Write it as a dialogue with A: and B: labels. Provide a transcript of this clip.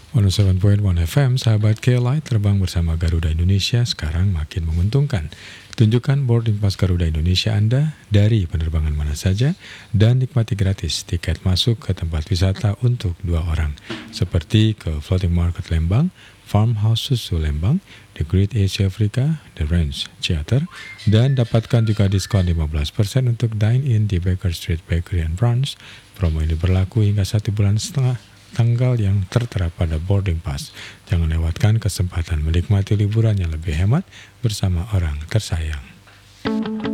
A: 107.1 FM, sahabat K-Light terbang bersama Garuda Indonesia sekarang makin menguntungkan. Tunjukkan boarding pass Garuda Indonesia Anda dari penerbangan mana saja dan nikmati gratis tiket masuk ke tempat wisata untuk 2 orang, seperti ke Floating Market Lembang, Farmhouse Susu Lembang, The Great Asia Africa, The Range Theater, dan dapatkan juga diskon 15% untuk dine-in di Baker Street Bakery and Brunch. Promo ini berlaku hingga 1 bulan setengah tanggal yang tertera pada boarding pass. Jangan lewatkan kesempatan menikmati liburan yang lebih hemat bersama orang tersayang.